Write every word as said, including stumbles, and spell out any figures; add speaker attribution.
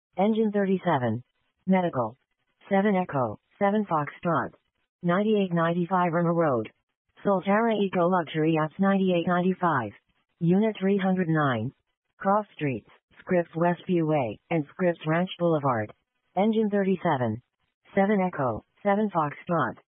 Speaker 1: Engine thirty-seven. Medical. seven Echo, seven Foxtrot. ninety-eight ninety-five Irma Road. Solterra Eco Luxury Yachts ninety-eight ninety-five. Unit three hundred nine. Cross Streets, Scripps Westview Way, and Scripps Ranch Boulevard. Engine thirty-seven. seven Echo, seven Foxtrot.